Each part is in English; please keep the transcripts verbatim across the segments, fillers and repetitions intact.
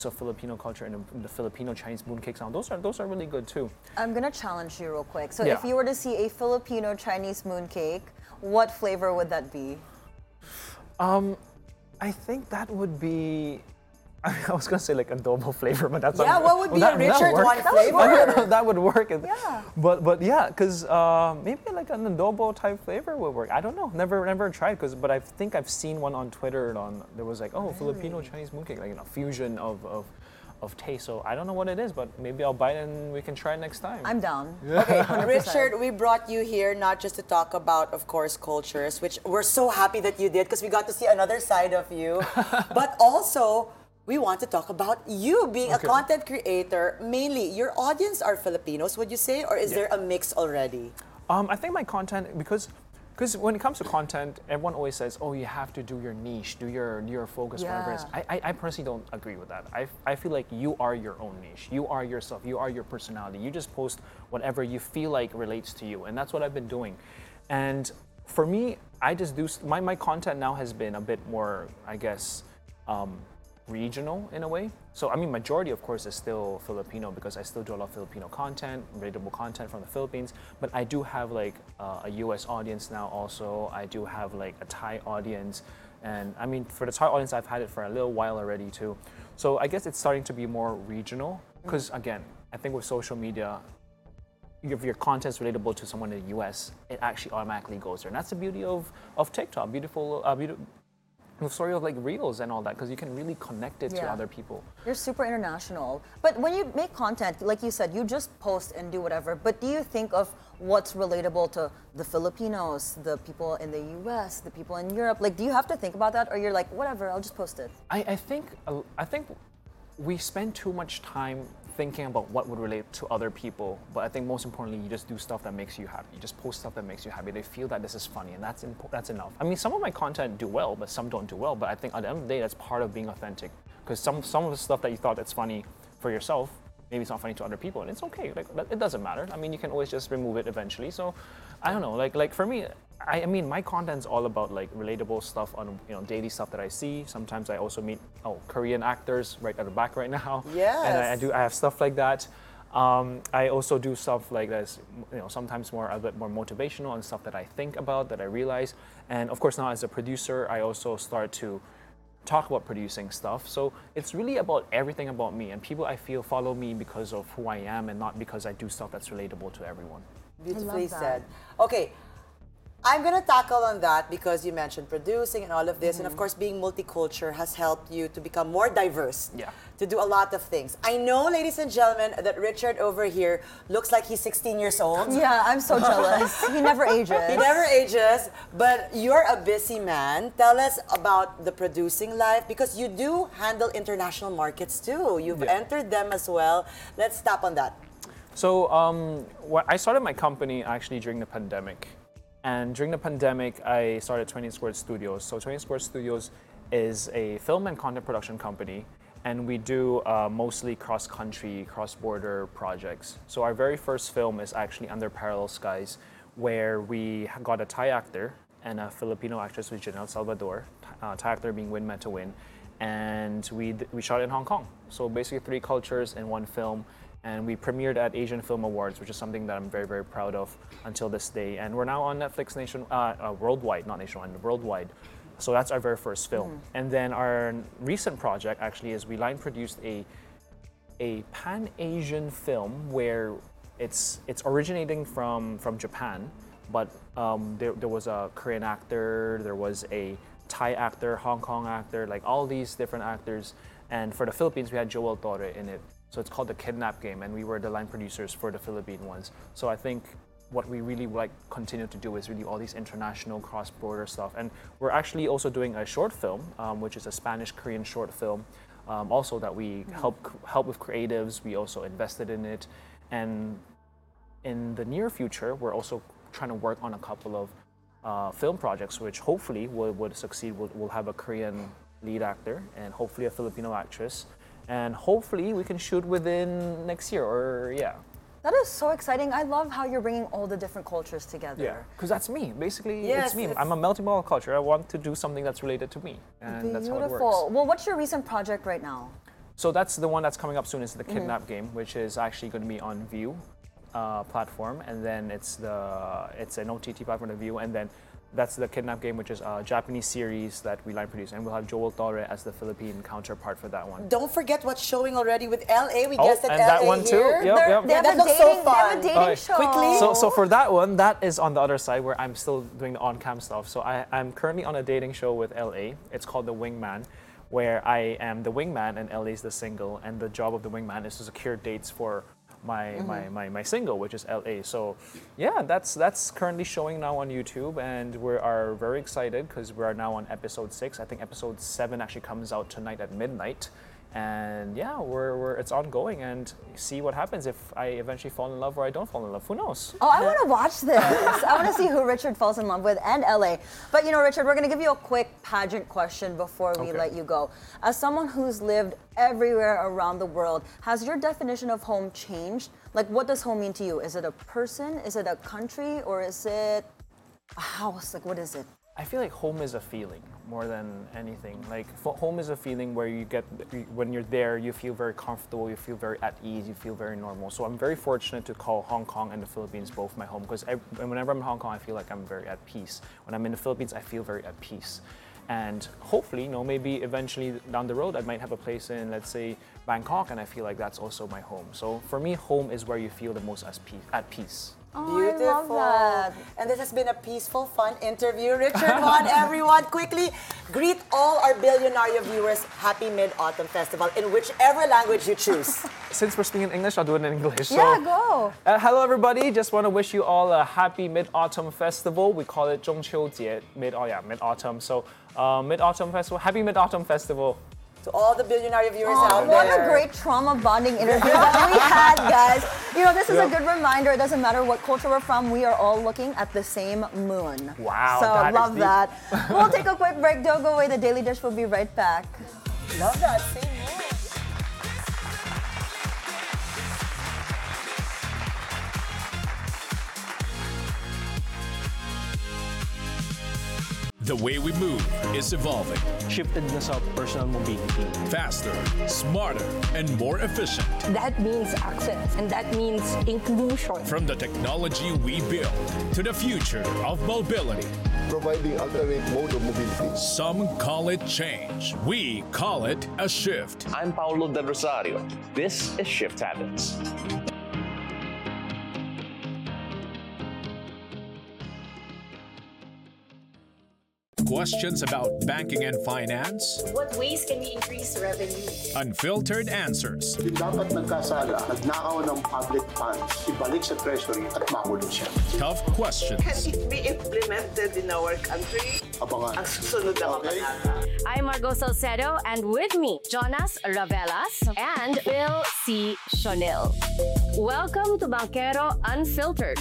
of Filipino culture and the, the Filipino Chinese mooncake sound. Those are those are really good too. I'm gonna challenge you real quick. So Yeah. if you were to see a Filipino Chinese mooncake, what flavor would that be? Um, I think that would be. I was gonna say like adobo flavor, but that's Yeah, not, what would be that, a would that Richard work? one That would flavor? work. that would work. Yeah. But but yeah, because uh, maybe like an adobo type flavor would work. I don't know. Never never tried. Cause but I think I've seen one on Twitter. And on there was like oh Filipino Chinese mooncake, like you know fusion of of of taste. So I don't know what it is, but maybe I'll buy it and we can try it next time. I'm down. Okay, one hundred percent. Richard, we brought you here not just to talk about, of course, cultures, which we're so happy that you did because we got to see another side of you, but also we want to talk about you being Okay. a content creator. Mainly, your audience are Filipinos, would you say, or is Yeah. there a mix already? Um, I think my content because because when it comes to content, everyone always says, "Oh, you have to do your niche, do your your focus, whatever." it is." Yeah. I, I I personally don't agree with that. I I feel like you are your own niche. You are yourself. You are your personality. You just post whatever you feel like relates to you, and that's what I've been doing. And for me, I just do s- my my content now has been a bit more, I guess. Um, regional in a way. So I mean majority of course is still Filipino because I still do a lot of Filipino content, relatable content from the Philippines, but I do have like uh, a U S audience now also. I do have like a Thai audience, and I mean for the Thai audience I've had it for a little while already too. So I guess it's starting to be more regional because again, I think with social media if your content's relatable to someone in the U S, it actually automatically goes there. And that's the beauty of, of TikTok, beautiful, uh, beautiful the story of like reels and all that because you can really connect it to Yeah. other people. You're super international. But when you make content, like you said, you just post and do whatever. But do you think of what's relatable to the Filipinos, the people in the U S, the people in Europe? Like, do you have to think about that, or you're like, whatever, I'll just post it? I, I think uh, I think we spend too much time thinking about what would relate to other people, but I think most importantly, you just do stuff that makes you happy. You just post stuff that makes you happy. They feel that this is funny, and that's impo- that's enough. I mean, some of my content do well, but some don't do well. But I think at the end of the day, that's part of being authentic. Because some some of the stuff that you thought that's funny for yourself, maybe it's not funny to other people, and it's okay. Like that- it doesn't matter. I mean, you can always just remove it eventually. So, I don't know. Like like for me, I, I mean, my content's all about like relatable stuff on you know daily stuff that I see. Sometimes I also meet oh Korean actors right at the back right now. Yes. And I, I do I have stuff like that. Um, I also do stuff like this, you know, sometimes more a bit more motivational and stuff that I think about, that I realize. And of course, now as a producer, I also start to talk about producing stuff. So it's really about everything about me, and people I feel follow me because of who I am and not because I do stuff that's relatable to everyone. Beautifully that. said. Okay, I'm gonna tackle on that because you mentioned producing and all of this, and of course, being multicultural has helped you to become more diverse. Yeah. To do a lot of things. I know, ladies and gentlemen, that Richard over here looks like he's sixteen years old. Yeah, I'm so jealous. He never ages. He never ages, but you're a busy man. Tell us about the producing life because you do handle international markets too. You've Yeah. entered them as well. Let's tap on that. So um, wh- I started my company actually during the pandemic. And during the pandemic, I started twenty Squared Studios. So twenty Squared Studios is a film and content production company, and we do uh, mostly cross-country, cross-border projects. So our very first film is actually Under Parallel Skies, where we got a Thai actor and a Filipino actress with Janelle Salvador, uh, Thai actor being Win Meta Win, and we, d- we shot it in Hong Kong. So basically three cultures in one film. And we premiered at Asian Film Awards, which is something that I'm very, very proud of until this day. And we're now on Netflix nation, uh, uh, worldwide, not nationwide, worldwide. So that's our very first film. And then our recent project actually is we line produced a a Pan-Asian film where it's it's originating from from Japan, but um, there there was a Korean actor, there was a Thai actor, Hong Kong actor, like all these different actors. And for the Philippines, we had Joel Torre in it. So it's called The Kidnap Game, and we were the line producers for the Philippine ones. So I think what we really like continue to do is really all these international cross-border stuff. And we're actually also doing a short film, um, which is a Spanish-Korean short film, um, also that we help help with creatives. We also invested in it, and in the near future, we're also trying to work on a couple of uh, film projects, which hopefully would, would succeed. We'll, we'll have a Korean lead actor and hopefully a Filipino actress. And hopefully we can shoot within next year or yeah. That is so exciting. I love how you're bringing all the different cultures together. Yeah, because that's me. Basically, Yes, it's me. it's- I'm a melting pot of culture. I want to do something that's related to me. And that's how it Beautiful. works. Well, what's your recent project right now? So that's the one that's coming up soon. Is the Kidnap game, which is actually going to be on View uh, platform, and then it's the it's an O T T platform on View, and then that's the Kidnap game, which is a Japanese series that we line produce, and we'll have Joel Torre as the Philippine counterpart for that one. Don't forget what's showing already with L A. We Oh, guessed at and L A that one too. here. Yep, They're- yep. They have That a looks dating, so they have fun. a dating Okay. show. Quickly. So, so for that one, that is on the other side where I'm still doing the on-cam stuff. So I, I'm currently on a dating show with L A. It's called The Wingman, where I am the wingman and L A is the single. And the job of the wingman is to secure dates for my my, my, my single, which is L A. So yeah, that's that's currently showing now on YouTube, and we are very excited because we are now on episode six. I think episode seven actually comes out tonight at midnight. And yeah, we're, we're it's ongoing, and see what happens if I eventually fall in love or I don't fall in love. Who knows? Oh, I want to watch this. I want to see who Richard falls in love with and L A. But you know, Richard, we're going to give you a quick pageant question before we Okay. let you go. As someone who's lived everywhere around the world, has your definition of home changed? Like, what does home mean to you? Is it a person? Is it a country? Or is it a house? Like, what is it? I feel like home is a feeling more than anything. Like f- home is a feeling where you get, when you're there, you feel very comfortable, you feel very at ease, you feel very normal. So I'm very fortunate to call Hong Kong and the Philippines both my home, because whenever I'm in Hong Kong, I feel like I'm very at peace. When I'm in the Philippines, I feel very at peace. And hopefully, you know, maybe eventually down the road, I might have a place in, let's say, Bangkok, and I feel like that's also my home. So for me, home is where you feel the most as pe- at peace. Oh, Beautiful. I love that. And this has been a peaceful, fun interview. Richard Juan, everyone, quickly greet all our Billionario viewers. Happy Mid-Autumn Festival in whichever language you choose. Since we're speaking English, I'll do it in English. Yeah, So, go. Uh, hello, everybody. Just want to wish you all a happy Mid-Autumn Festival. We call it 中秋节, mid, oh yeah, Mid-Autumn. So, uh, Mid-Autumn Festival. Happy Mid-Autumn Festival. To all the Billionario viewers Oh, out what there. a great trauma bonding interview that we had, guys. You know, this is a Yep. good reminder. It doesn't matter what culture we're from, we are all looking at the same moon. Wow, So that is love deep. that. We'll take a quick break. Don't go away. The Daily Dish will be right back. Love that. Same here. The way we move is evolving. Shifted na sa personal mobility. Faster, smarter, and more efficient. That means access, and that means inclusion. From the technology we build to the future of mobility. Providing alternate mode of mobility. Some call it change. We call it a shift. I'm Paulo Del Rosario. This is Shift Habits. Questions about banking and finance? What ways can we increase revenue? Unfiltered answers. Yung dapat nagkasala, nagnakaw ng public funds, ibalik sa treasury at makulong siya. Tough questions. Can it be implemented in our country? Abangan. Ang susunod na Okay. kabanata. I'm Margot Salcedo, and with me, Jonas Ravelas and Bill C. Shonil. Welcome to Banquero Unfiltered.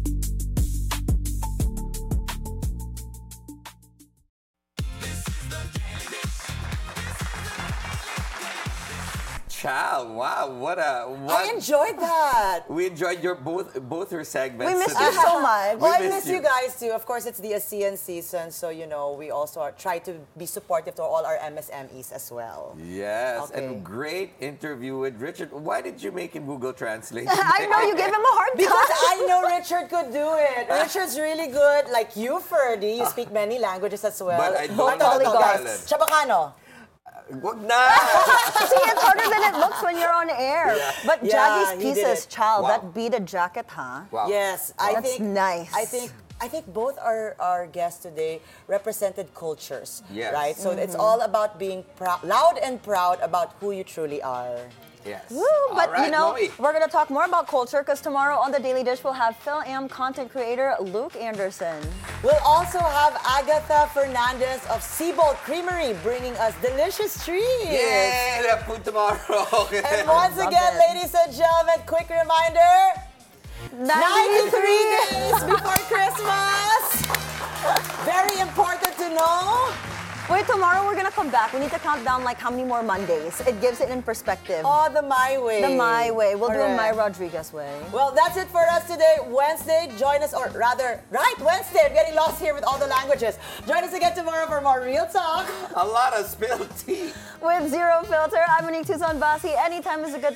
Chow, wow, what a what I enjoyed that. we enjoyed your both both your segments. We missed today. you so much. Well, I We miss miss you you. guys too. Of course, it's the ASEAN season, so you know we also are, try to be supportive to all our M S M Es as well. Yes, Okay. and great interview with Richard. Why did you make him Google Translate? I know you gave him a hard Because time. I know Richard could do it. Richard's really good. Like you, Ferdy, you speak many languages as well. But I don't Ito, know ito, Tagalog. guys. Chabacano. Wag na! See, it's harder than it looks when you're on air. But Yeah, Jaggy's he did pieces, it. child, Wow. that beaded jacket, huh? Wow. Yes, I That's think nice. I think I think both our, our guests today represented cultures, Yes. right? So it's Mm-hmm. all about being prou- loud and proud about who you truly are. Yes. Woo, but All right, you know, Chloe. we're going to talk more about culture because tomorrow on The Daily Dish, we'll have Phil-Am content creator Luke Anderson. We'll also have Agatha Fernandez of Seabold Creamery bringing us delicious treats. Yay! That food tomorrow. And once Love again, it. ladies and gentlemen, quick reminder, ninety-three days before Christmas. Very important to know. Wait, tomorrow we're gonna come back. We need to count down like how many more Mondays. It gives it in perspective. Oh, the my way. The my way. We'll do a Correct. my Rodriguez way. Well, that's it for us today. Wednesday, join us, or rather, right, Wednesday. I'm getting lost here with all the languages. Join us again tomorrow for more Real Talk. A lot of spilled tea. With Zero Filter, I'm Monique Tucson Basi. Anytime is a good time.